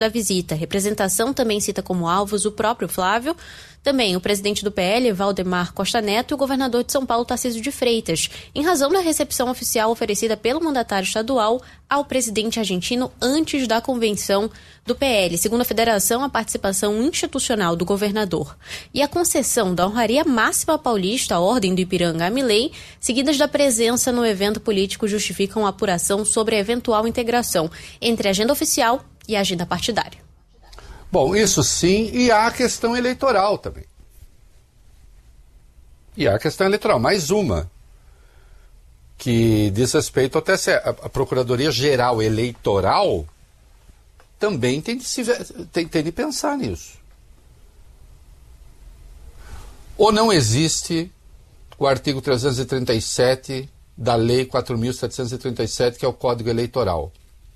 da visita. A representação também cita como alvos o próprio Flávio, também o presidente do PL, Valdemar Costa Neto, e o governador de São Paulo, Tarcísio de Freitas, em razão da recepção oficial oferecida pelo mandatário estadual ao presidente argentino antes da convenção do PL. Segundo a federação, a participação institucional do governador e a concessão da honraria máxima paulista, a Ordem do Ipiranga a Milei, seguidas da presença no evento político, justificam a apuração sobre a eventual integração entre a agenda oficial e a agenda partidária. Bom, isso sim, e há a questão eleitoral também. E há a questão eleitoral, mais uma, que diz respeito até se a Procuradoria-Geral Eleitoral também tem de pensar nisso. Ou não existe o artigo 337 da Lei 4.737, que é o Código Eleitoral.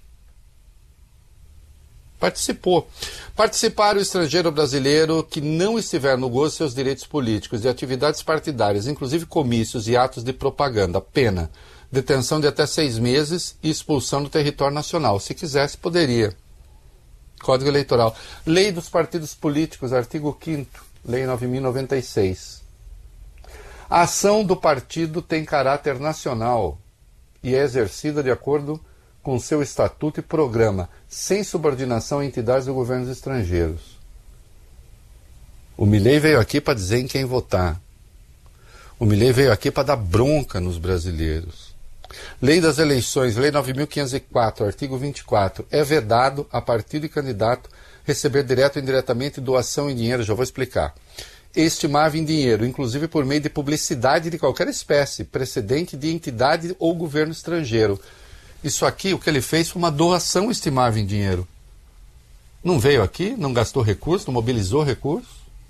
Participar o estrangeiro brasileiro que não estiver no gozo de seus direitos políticos e atividades partidárias, inclusive comícios e atos de propaganda, pena, detenção de até 6 meses e expulsão do território nacional. Se quisesse, poderia. Código Eleitoral. Lei dos partidos políticos, artigo 5º, Lei 9.096. A ação do partido tem caráter nacional e é exercida de acordo com seu estatuto e programa, sem subordinação a entidades ou governos estrangeiros. O Milei veio aqui para dizer em quem votar. O Milei veio aqui para dar bronca nos brasileiros. Lei das eleições, Lei 9.504, artigo 24. É vedado a partido e candidato receber direto ou indiretamente doação em dinheiro, já vou explicar. Estimável em dinheiro, inclusive por meio de publicidade de qualquer espécie, precedente de entidade ou governo estrangeiro. Isso aqui, o que ele fez foi uma doação estimável em dinheiro. Não veio aqui, não gastou recurso, não mobilizou recurso.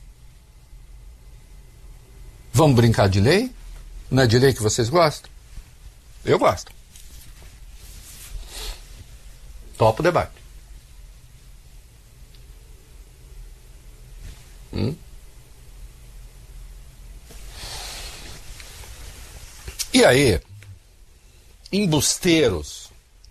Vamos brincar de lei? Não é de lei que vocês gostam? Eu gosto. Topo o debate. E aí, embusteiros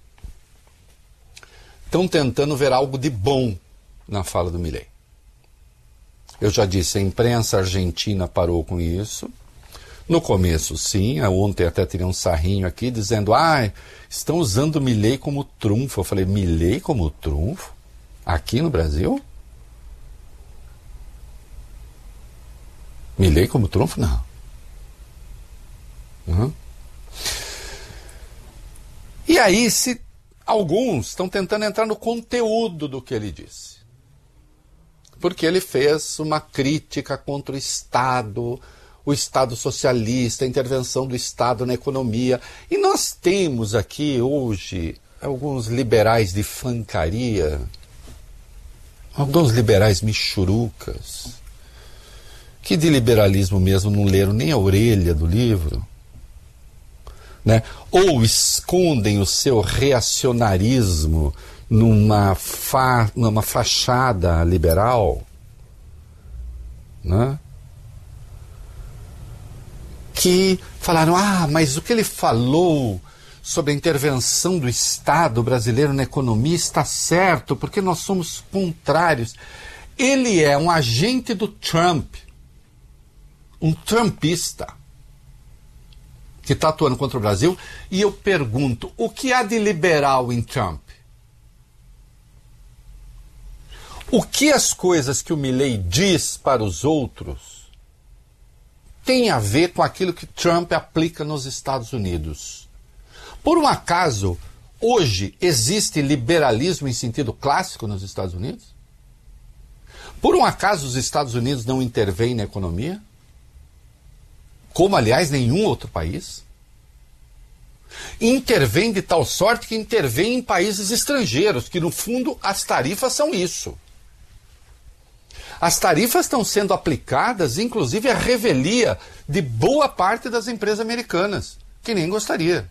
estão tentando ver algo de bom na fala do Milei. Eu já disse, a imprensa argentina parou com isso. No começo, sim, ontem até tirei um sarrinho aqui dizendo, estão usando o Milei como trunfo. Eu falei, Milei como trunfo? Aqui no Brasil? Milei como trunfo? Não. E aí, se alguns estão tentando entrar no conteúdo do que ele disse. Porque ele fez uma crítica contra o Estado socialista, a intervenção do Estado na economia. E nós temos aqui hoje alguns liberais de fancaria, alguns liberais michurucas, que de liberalismo mesmo não leram nem a orelha do livro, né? Ou escondem o seu reacionarismo numa fachada liberal, né? Que falaram, mas o que ele falou sobre a intervenção do Estado brasileiro na economia está certo, porque nós somos contrários. Ele é um agente do Trump, um trumpista, que está atuando contra o Brasil, e eu pergunto, o que há de liberal em Trump? O que as coisas que o Milei diz para os outros tem a ver com aquilo que Trump aplica nos Estados Unidos? Por um acaso, hoje existe liberalismo em sentido clássico nos Estados Unidos? Por um acaso os Estados Unidos não intervêm na economia? Como, aliás, nenhum outro país? Intervém de tal sorte que intervém em países estrangeiros, que no fundo as tarifas são isso. As tarifas estão sendo aplicadas, inclusive, à revelia de boa parte das empresas americanas, que nem gostaria.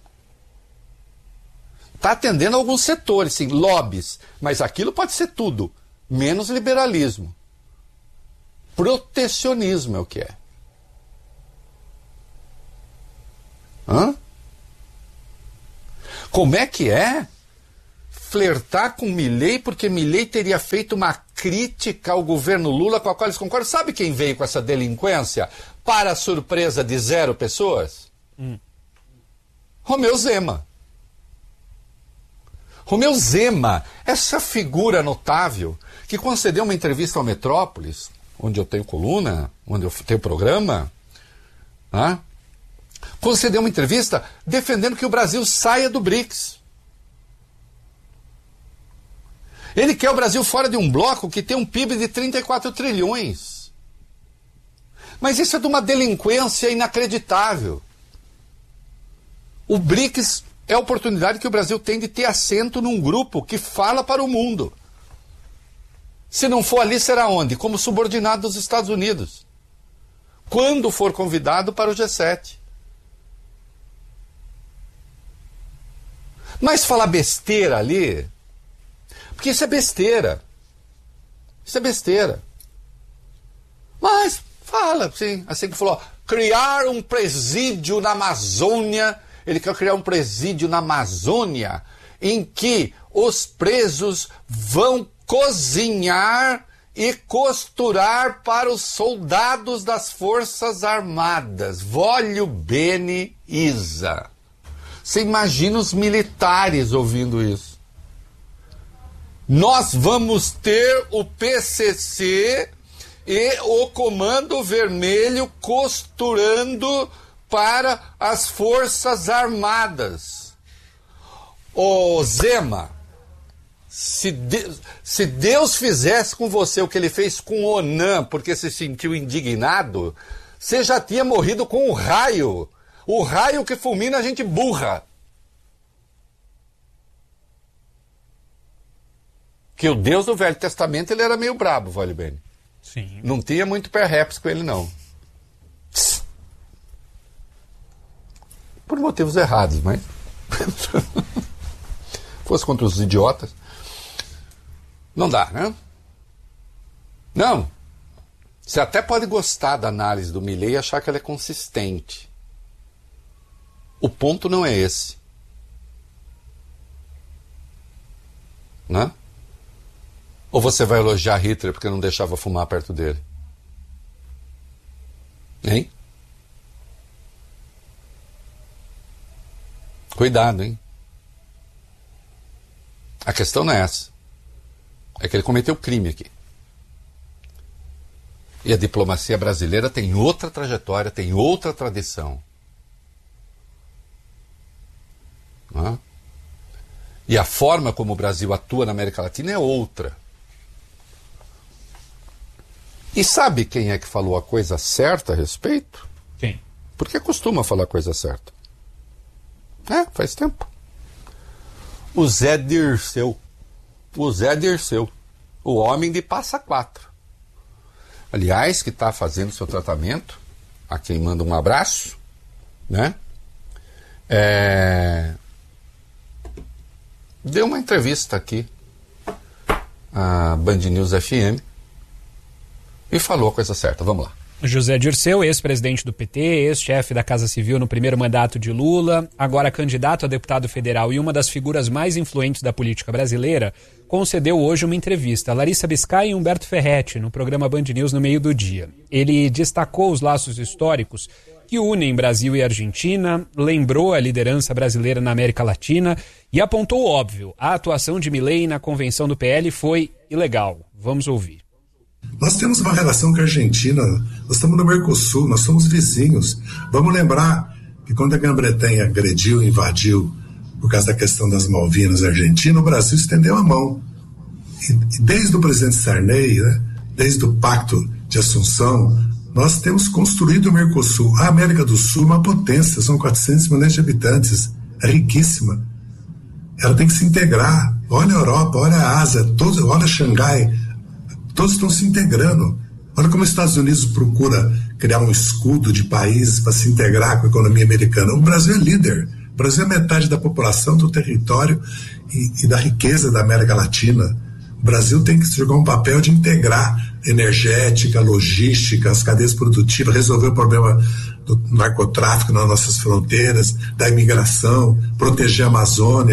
Está atendendo a alguns setores, sim, lobbies, mas aquilo pode ser tudo, menos liberalismo. Protecionismo é o que é. Como é que é flertar com Milei porque Milei teria feito uma crítica ao governo Lula com a qual eles concordam. Sabe quem veio com essa delinquência para a surpresa de 0 pessoas? Romeu Zema. Romeu Zema, essa figura notável que concedeu uma entrevista ao Metrópolis, onde eu tenho coluna, onde eu tenho programa, né? Concedeu uma entrevista defendendo que o Brasil saia do BRICS. Ele quer o Brasil fora de um bloco que tem um PIB de 34 trilhões. Mas isso é de uma delinquência inacreditável. O BRICS é a oportunidade que o Brasil tem de ter assento num grupo que fala para o mundo. Se não for ali, será onde? Como subordinado dos Estados Unidos. Quando for convidado para o G7. Mas falar besteira ali... Porque isso é besteira. Isso é besteira. Mas fala, sim, assim que falou, criar um presídio na Amazônia. Ele quer criar um presídio na Amazônia em que os presos vão cozinhar e costurar para os soldados das Forças Armadas. Voglio bene Isa. Você imagina os militares ouvindo isso. Nós vamos ter o PCC e o Comando Vermelho costurando para as Forças Armadas. Ô Zema, se Deus fizesse com você o que ele fez com o Onan, porque se sentiu indignado, você já tinha morrido com o raio que fulmina a gente burra. Que o Deus do Velho Testamento, ele era meio brabo, vale bem. Sim. Não tinha muito perreps com ele, não. Por motivos errados, mas... fosse contra os idiotas. Não dá, né? Não. Você até pode gostar da análise do Milei e achar que ela é consistente. O ponto não é esse. Né? Ou você vai elogiar Hitler porque não deixava fumar perto dele? Hein? Cuidado, hein? A questão não é essa. É que ele cometeu crime aqui. E a diplomacia brasileira tem outra trajetória, tem outra tradição. Não é? E a forma como o Brasil atua na América Latina é outra. E sabe quem é que falou a coisa certa a respeito? Quem? Porque costuma falar a coisa certa. Faz tempo. O Zé Dirceu. O Zé Dirceu. O homem de Passa Quatro. Aliás, que está fazendo seu tratamento, a quem manda um abraço, né? Deu uma entrevista aqui à Band News FM e falou a coisa certa. Vamos lá. José Dirceu, ex-presidente do PT, ex-chefe da Casa Civil no primeiro mandato de Lula, agora candidato a deputado federal e uma das figuras mais influentes da política brasileira, concedeu hoje uma entrevista a Larissa Biscay e Humberto Ferretti no programa Band News no meio do dia. Ele destacou os laços históricos que unem Brasil e Argentina, lembrou a liderança brasileira na América Latina e apontou o óbvio: a atuação de Milei na convenção do PL foi ilegal. Vamos ouvir. Nós temos uma relação com a Argentina, nós estamos no Mercosul, nós somos vizinhos. Vamos lembrar que quando a Grã-Bretanha agrediu, invadiu, por causa da questão das Malvinas Argentina, o Brasil estendeu a mão. E desde o presidente Sarney, né, desde o Pacto de Assunção, nós temos construído o Mercosul. A América do Sul é uma potência, são 400 milhões de habitantes, é riquíssima. Ela tem que se integrar. Olha a Europa, olha a Ásia, olha Xangai, todos estão se integrando. Olha como os Estados Unidos procura criar um escudo de países para se integrar com a economia americana. O Brasil é líder. O Brasil é metade da população, do território e da riqueza da América Latina. O Brasil tem que jogar um papel de integrar energética, logística, as cadeias produtivas, resolver o problema do narcotráfico nas nossas fronteiras, da imigração, proteger a Amazônia.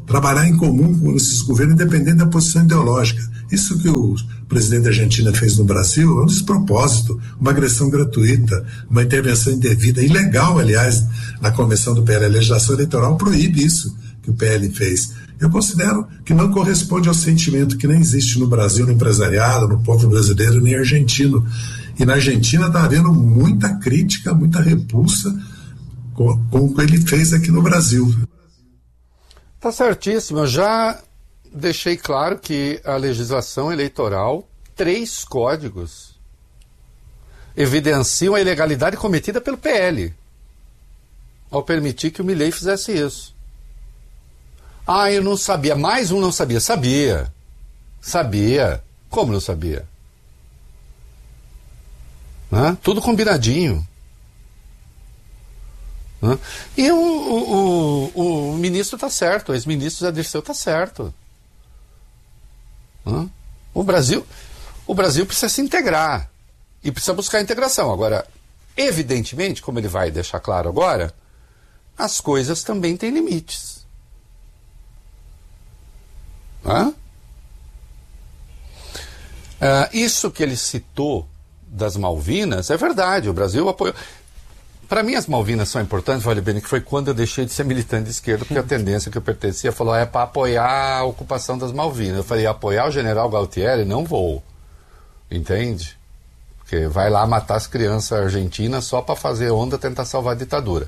trabalhar em comum com esses governos, independente da posição ideológica. Isso que o presidente da Argentina fez no Brasil é um despropósito, uma agressão gratuita, uma intervenção indevida, ilegal, aliás, na convenção do PL. A legislação eleitoral proíbe isso que o PL fez. Eu considero que não corresponde ao sentimento que nem existe no Brasil, no empresariado, no povo brasileiro, nem argentino. E na Argentina está havendo muita crítica, muita repulsa com o que ele fez aqui no Brasil. Tá certíssimo. Eu já deixei claro que a legislação eleitoral, 3 códigos, evidenciam a ilegalidade cometida pelo PL ao permitir que o Milei fizesse isso. Ah, eu não sabia. Mais um não sabia. Sabia. Sabia. Como não sabia? Tudo combinadinho. E o ministro está certo, o ex-ministro Zé Dirceu está certo. O Brasil precisa se integrar e precisa buscar a integração. Agora, evidentemente, como ele vai deixar claro agora, as coisas também têm limites. Isso que ele citou das Malvinas é verdade, o Brasil apoiou. Para mim as Malvinas são importantes, vale bem, que foi quando eu deixei de ser militante de esquerda, porque a tendência que eu pertencia falou, é para apoiar a ocupação das Malvinas. Eu falei, apoiar o general Galtieri? Não vou. Entende? Porque vai lá matar as crianças argentinas só para fazer onda, tentar salvar a ditadura.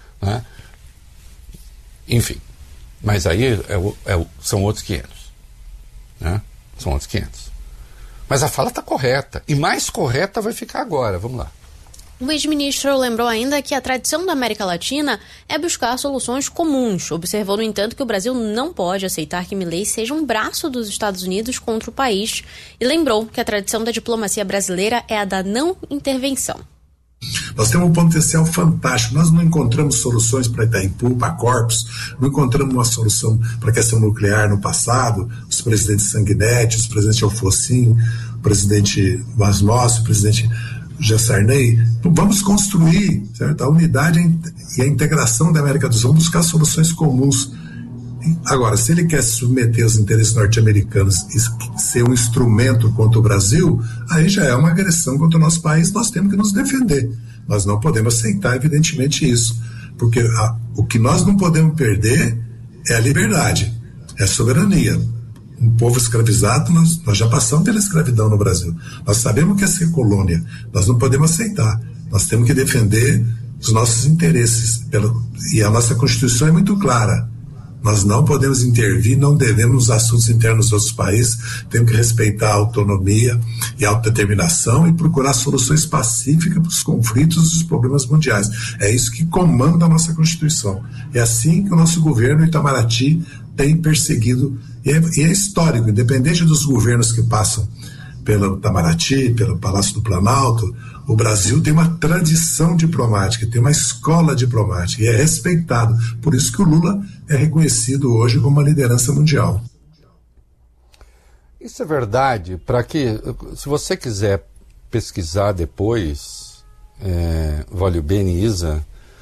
Enfim. Mas aí são outros 500. São outros 500. Mas a fala está correta. E mais correta vai ficar agora. Vamos lá. O ex-ministro lembrou ainda que a tradição da América Latina é buscar soluções comuns. Observou, no entanto, que o Brasil não pode aceitar que Milei seja um braço dos Estados Unidos contra o país. E lembrou que a tradição da diplomacia brasileira é a da não intervenção. Nós temos um potencial fantástico. Nós não encontramos soluções para Itaipu, para Corpus, não encontramos uma solução para a questão nuclear no passado. Os presidentes Sanguinetti, os presidentes Alfocin, o presidente Vasmos, o presidente Sarney. Vamos construir, certo? A unidade e a integração da América do Sul. Vamos buscar soluções comuns. Agora, se ele quer submeter os interesses norte-americanos e ser um instrumento contra o Brasil, aí já é uma agressão contra o nosso país. Nós temos que nos defender. Nós não podemos aceitar, evidentemente, isso. Porque o que nós não podemos perder é a liberdade, é a soberania. Um povo escravizado, nós já passamos pela escravidão no Brasil. Nós sabemos que é ser colônia. Nós não podemos aceitar. Nós temos que defender os nossos interesses. E a nossa Constituição é muito clara. Nós não podemos intervir, não devemos nos assuntos internos dos outros países, temos que respeitar a autonomia e a autodeterminação e procurar soluções pacíficas para os conflitos e os problemas mundiais. É isso que comanda a nossa Constituição. É assim que o nosso governo Itamaraty tem perseguido, e é histórico, independente dos governos que passam pelo Itamaraty, pelo Palácio do Planalto, o Brasil tem uma tradição diplomática, tem uma escola diplomática e é respeitado. Por isso que o Lula é reconhecido hoje como uma liderança mundial. Isso é verdade. Se você quiser pesquisar depois, Vólio Bene e Isa,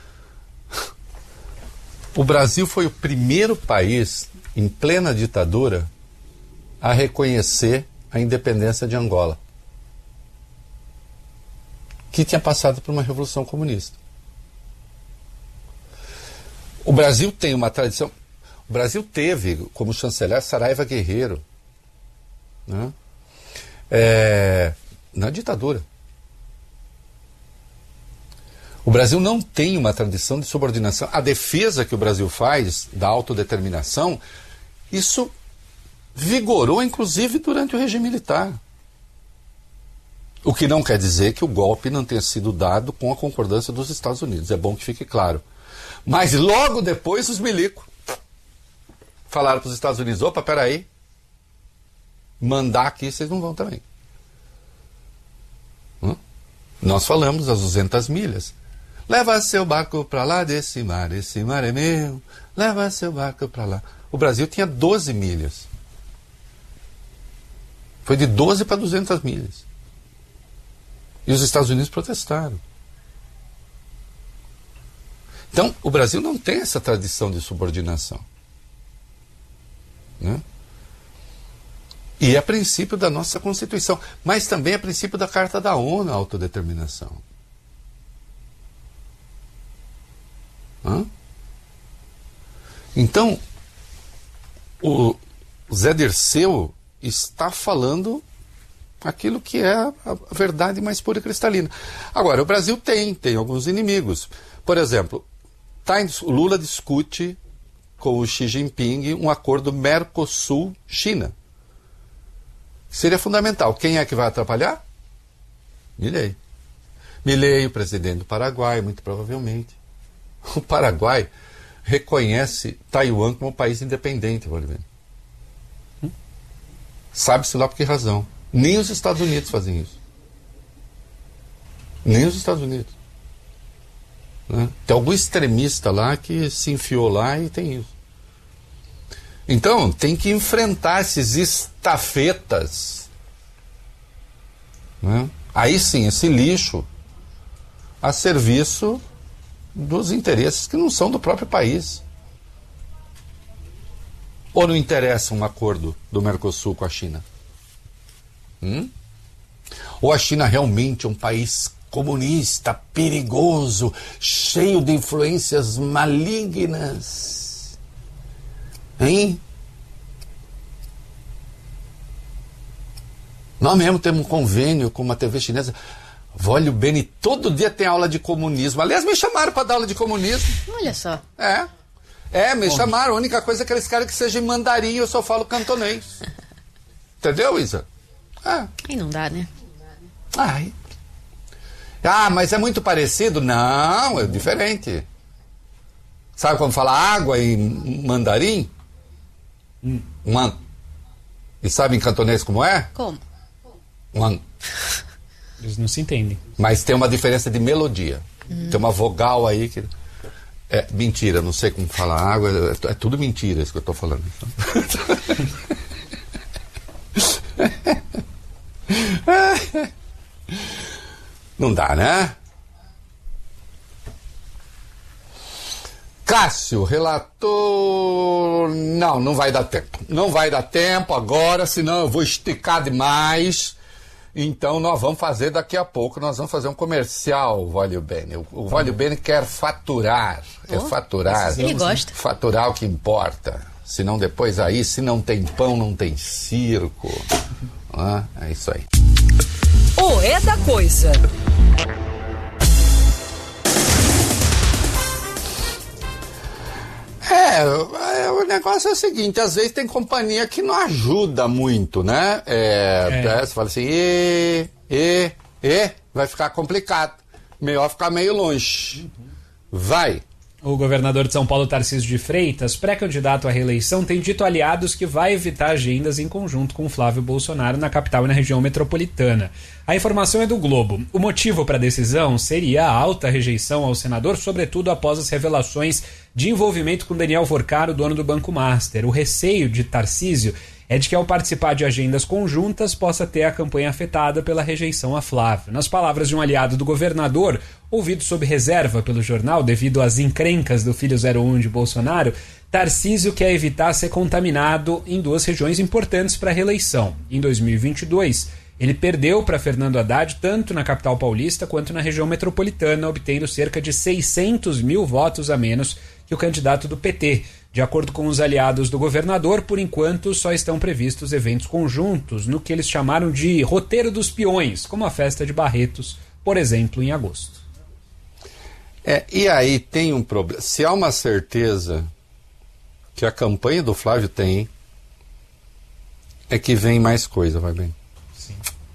o Brasil foi o primeiro país em plena ditadura a reconhecer a independência de Angola, que tinha passado por uma revolução comunista. O Brasil tem uma tradição. O Brasil teve como chanceler Saraiva Guerreiro, né? Na ditadura. O Brasil não tem uma tradição de subordinação. A defesa que o Brasil faz da autodeterminação, isso vigorou inclusive durante o regime militar. O que não quer dizer que o golpe não tenha sido dado com a concordância dos Estados Unidos. É bom que fique claro. Mas logo depois os milicos falaram para os Estados Unidos, opa, peraí, mandar aqui vocês não vão também. Nós falamos das 200 milhas. Leva seu barco para lá desse mar, esse mar é meu, leva seu barco para lá. O Brasil tinha 12 milhas. Foi de 12 para 200 milhas. E os Estados Unidos protestaram. Então, o Brasil não tem essa tradição de subordinação. né? E é princípio da nossa Constituição, mas também é princípio da Carta da ONU, a autodeterminação. Então, o Zé Dirceu está falando aquilo que é a verdade mais pura e cristalina. Agora, o Brasil tem alguns inimigos. Por exemplo, o Lula discute com o Xi Jinping um acordo Mercosul-China. Seria fundamental. Quem é que vai atrapalhar? Milei. Milei, o presidente do Paraguai, muito provavelmente. O Paraguai reconhece Taiwan como um país independente, Bolívia. Sabe-se lá por que razão. Nem os Estados Unidos fazem isso. Nem os Estados Unidos. Né? Tem algum extremista lá que se enfiou lá e tem isso. Então, tem que enfrentar esses estafetas. Né? Aí sim, esse lixo a serviço dos interesses que não são do próprio país. Ou não interessa um acordo do Mercosul com a China? Ou a China realmente é um país comunista, perigoso, cheio de influências malignas? Hein? Nós mesmo temos um convênio com uma TV chinesa. Olha, o Beni todo dia tem aula de comunismo. Aliás, me chamaram para dar aula de comunismo. Olha só. Me chamaram. A única coisa é que eles querem que seja em mandarim, eu só falo cantonês. Entendeu, Isa? Aí não dá, né? Mas é muito parecido? Não, é diferente. Sabe como fala água em mandarim? E sabe em cantonês como é? Como? Eles não se entendem. Mas tem uma diferença de melodia. Tem uma vogal aí que... mentira, não sei como falar água. É tudo mentira isso que eu estou falando. Não dá, né? Cássio, relator... Não vai dar tempo. Não vai dar tempo agora, senão eu vou esticar demais. Então nós vamos fazer daqui a pouco, nós vamos fazer um comercial, Vale o Bene. O Vale o Bene quer faturar. É faturar. Ele gosta. Faturar o que importa. Senão depois aí, se não tem pão, não tem circo. É isso aí. O É da Coisa. O negócio é o seguinte, às vezes tem companhia que não ajuda muito, né? Você fala assim, vai ficar complicado. Melhor ficar meio longe. Vai. O governador de São Paulo, Tarcísio de Freitas, pré-candidato à reeleição, tem dito a aliados que vai evitar agendas em conjunto com Flávio Bolsonaro na capital e na região metropolitana. A informação é do Globo. O motivo para a decisão seria a alta rejeição ao senador, sobretudo após as revelações de envolvimento com Daniel Forcaro, dono do Banco Master. O receio de Tarcísio é de que, ao participar de agendas conjuntas, possa ter a campanha afetada pela rejeição a Flávio. Nas palavras de um aliado do governador, ouvido sob reserva pelo jornal devido às encrencas do filho 01 de Bolsonaro, Tarcísio quer evitar ser contaminado em duas regiões importantes para a reeleição. Em 2022, ele perdeu para Fernando Haddad tanto na capital paulista quanto na região metropolitana, obtendo cerca de 600 mil votos a menos que o candidato do PT. De acordo com os aliados do governador, por enquanto só estão previstos eventos conjuntos no que eles chamaram de roteiro dos peões, como a festa de Barretos, por exemplo, em agosto. E aí tem um problema. Se há uma certeza que a campanha do Flávio tem, é que vem mais coisa, vai bem. Sim.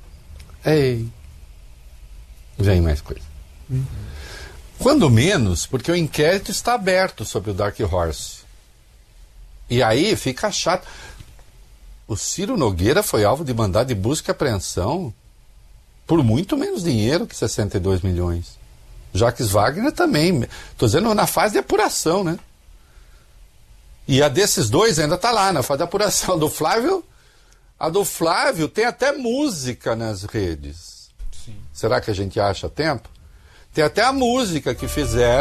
Vem mais coisa. Quando menos, porque o inquérito está aberto sobre o Dark Horse. E aí fica chato. O Ciro Nogueira foi alvo de mandado de busca e apreensão por muito menos dinheiro que 62 milhões. Jacques Wagner também. Estou dizendo na fase de apuração, né? E a desses dois ainda está lá, na fase de apuração. A do Flávio tem até música nas redes. Sim. Será que a gente acha tempo? Tem até a música que fizeram.